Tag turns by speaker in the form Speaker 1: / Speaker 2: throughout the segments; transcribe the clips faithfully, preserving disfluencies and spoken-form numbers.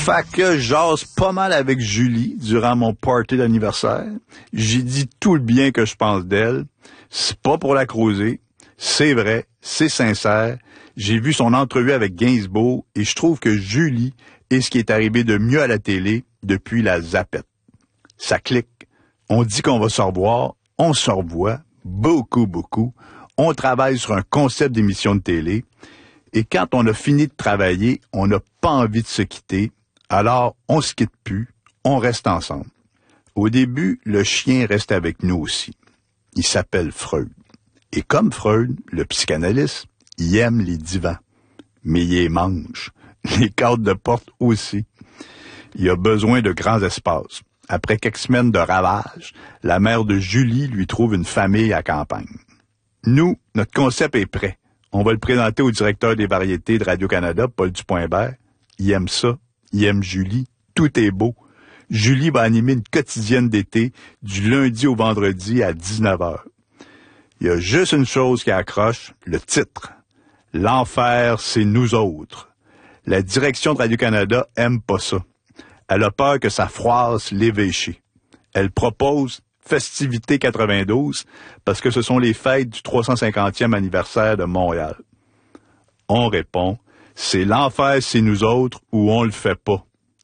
Speaker 1: Fait que j'ose pas mal avec Julie durant mon party d'anniversaire. J'ai dit tout le bien que je pense d'elle. C'est pas pour la creuser. C'est vrai, c'est sincère. J'ai vu son entrevue avec Gainsbourg et je trouve que Julie est ce qui est arrivé de mieux à la télé depuis la Zapette. Ça clique. On dit qu'on va se revoir. On se revoit. Beaucoup, beaucoup. On travaille sur un concept d'émission de télé. Et quand on a fini de travailler, on n'a pas envie de se quitter. Alors, on se quitte plus. On reste ensemble. Au début, le chien reste avec nous aussi. Il s'appelle Freud. Et comme Freud, le psychanalyste, il aime les divans. Mais il les mange. Les cadres de porte aussi. Il a besoin de grands espaces. Après quelques semaines de ravages, la mère de Julie lui trouve une famille à campagne. Nous, notre concept est prêt. On va le présenter au directeur des variétés de Radio-Canada, Paul Dupont-Hébert. Il aime ça. Il aime Julie. Tout est beau. Julie va animer une quotidienne d'été du lundi au vendredi à dix-neuf heures. Il y a juste une chose qui accroche, le titre. L'enfer, c'est nous autres. La direction de Radio-Canada aime pas ça. Elle a peur que ça froisse l'évêché. Elle propose Festivités quatre-vingt-douze parce que ce sont les fêtes du trois cent cinquantième anniversaire de Montréal. On répond, c'est l'enfer, c'est nous autres ou on le fait pas.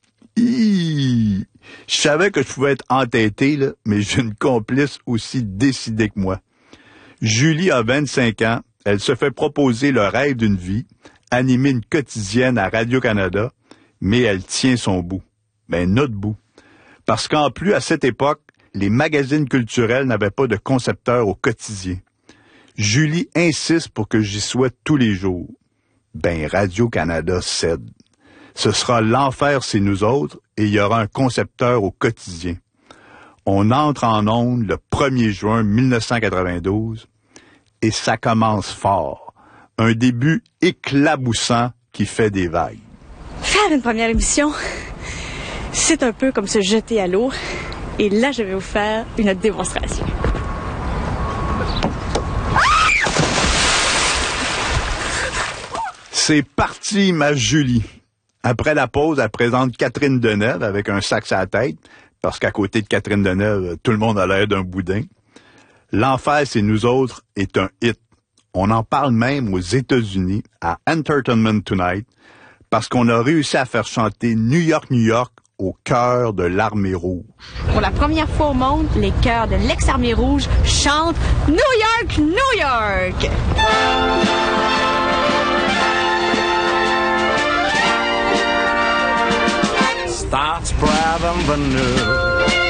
Speaker 1: Hi! Je savais que je pouvais être entêté, là, mais j'ai une complice aussi décidée que moi. Julie a vingt-cinq ans, elle se fait proposer le rêve d'une vie, animer une quotidienne à Radio-Canada, mais elle tient son bout. Ben, notre bout. Parce qu'en plus, à cette époque, les magazines culturels n'avaient pas de concepteur au quotidien. Julie insiste pour que j'y sois tous les jours. Ben, Radio-Canada cède. Ce sera l'enfer, c'est nous autres, et il y aura un concepteur au quotidien. On entre en ondes le premier juin mille neuf cent quatre-vingt-douze, et ça commence fort. Un début éclaboussant qui fait des vagues.
Speaker 2: Faire une première émission, c'est un peu comme se jeter à l'eau. Et là, je vais vous faire une démonstration.
Speaker 1: C'est parti, ma Julie. Après la pause, elle présente Catherine Deneuve avec un sac à la tête, parce qu'à côté de Catherine Deneuve, tout le monde a l'air d'un boudin. L'enfer, c'est nous autres, est un hit. On en parle même aux États-Unis, à Entertainment Tonight, parce qu'on a réussi à faire chanter New York, New York, au cœur de l'Armée rouge.
Speaker 2: Pour la première fois au monde, les chœurs de l'ex-Armée rouge chantent New York, New York!
Speaker 3: Start spreading the news.